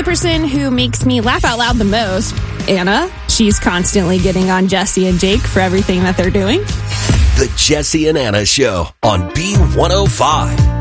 person who makes me laugh out loud the most, Anna. She's constantly getting on Jesse and Jake for everything that they're doing. The Jesse and Anna Show on B105.